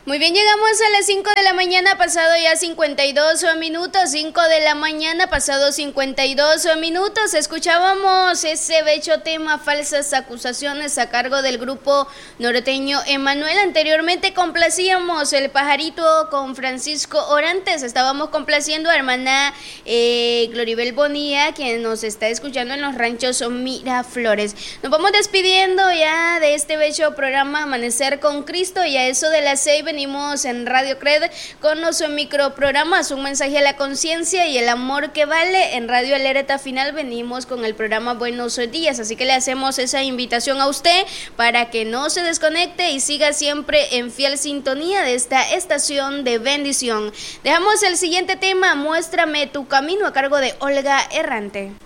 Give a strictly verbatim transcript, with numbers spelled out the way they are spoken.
Muy bien, llegamos a las cinco de la mañana, pasado ya cincuenta y dos minutos, cinco de la mañana, pasado cincuenta y dos minutos. Escuchábamos ese bello tema, falsas acusaciones, a cargo del grupo norteño Emanuel. Anteriormente complacíamos El Pajarito con Francisco Orantes. Estábamos complaciendo a hermana eh, Gloribel Bonilla, quien nos está escuchando en los ranchos Miraflores. Nos vamos despidiendo ya de este bello programa Amanecer con Cristo, y a eso de las seis venimos en Radio Cred con los microprogramas Un Mensaje a la Conciencia y El Amor que Vale. En Radio Alerta Final venimos con el programa Buenos Días, así que le hacemos esa invitación a usted para que no se desconecte y siga siempre en fiel sintonía de esta estación de bendición. Dejamos el siguiente tema, Muéstrame tu camino, a cargo de Olga Errante.